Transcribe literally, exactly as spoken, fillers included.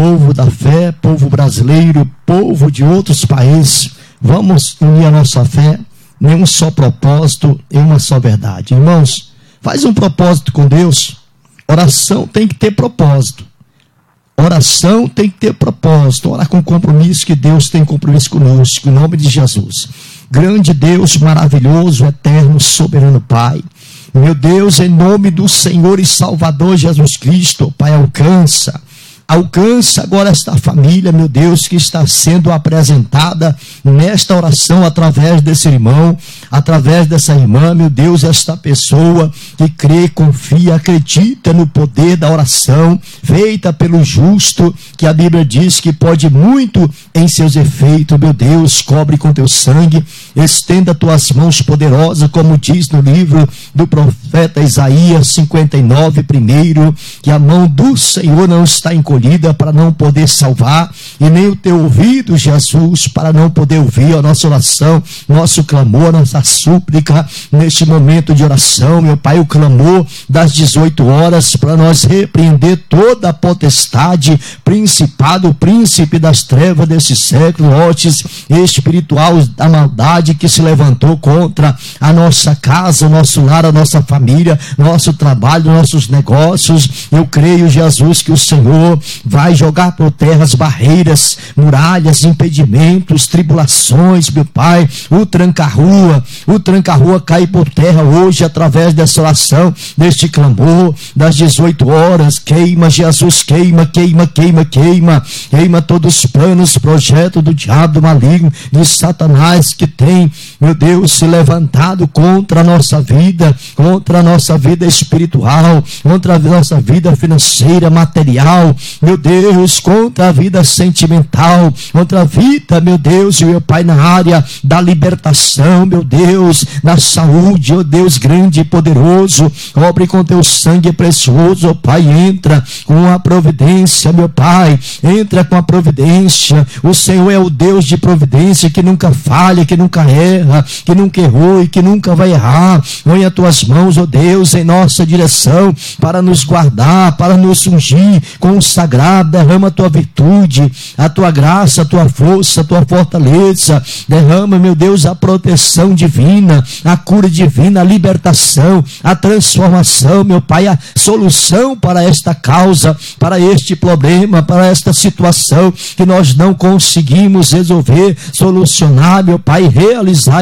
povo da fé, povo brasileiro, povo de outros países, vamos unir a nossa fé em um só propósito, em uma só verdade. Irmãos, faz um propósito com Deus. Oração tem que ter propósito. Oração tem que ter propósito. Orar com compromisso, que Deus tem compromisso conosco, em nome de Jesus. Grande Deus, maravilhoso, eterno, soberano Pai. Meu Deus, em nome do Senhor e Salvador Jesus Cristo, Pai, alcança. Alcança agora esta família, meu Deus, que está sendo apresentada nesta oração através desse irmão, através dessa irmã, meu Deus, esta pessoa que crê, confia, acredita no poder da oração feita pelo justo, que a Bíblia diz que pode muito em seus efeitos. Meu Deus, cobre com teu sangue, estenda tuas mãos poderosas, como diz no livro do profeta Isaías cinquenta e nove, primeiro, que a mão do Senhor não está encolhida para não poder salvar, e nem o teu ouvido, Jesus, para não poder ouvir a nossa oração, nosso clamor, nossa súplica, neste momento de oração, meu Pai, o clamor das dezoito horas, para nós repreender toda a potestade, principado, príncipe das trevas desse século, hostes espiritual da maldade que se levantou contra a nossa casa, o nosso lar, a nossa família, nosso trabalho, nossos negócios. Eu creio, Jesus, que o Senhor vai jogar por terra as barreiras, muralhas, impedimentos, tribulações, meu Pai, o tranca-rua, o tranca-rua cai por terra hoje, através dessa oração, deste clamor, das dezoito horas, queima, Jesus, queima, queima, queima, queima, queima todos os planos, projetos do diabo, do maligno, de Satanás, que tem, meu Deus, se levantado contra a nossa vida, contra a nossa vida espiritual, contra a nossa vida financeira, material, meu Deus, contra a vida sentimental, contra a vida, meu Deus, meu Pai, na área da libertação, meu Deus, na saúde, ó Deus grande e poderoso, cobre com teu sangue precioso, ó Pai, entra com a providência, meu Pai, entra com a providência. O Senhor é o Deus de providência, que nunca falha, que nunca erra, que nunca errou e que nunca vai errar. Põe as tuas mãos, ó Deus, em nossa direção, para nos guardar, para nos ungir, consagrar, derrama a tua virtude, a tua graça, a tua força, a tua fortaleza, derrama, meu Deus, a proteção divina, a cura divina, a libertação, a transformação, meu Pai, a solução para esta causa, para este problema, para esta situação que nós não conseguimos resolver, solucionar, meu Pai, realizar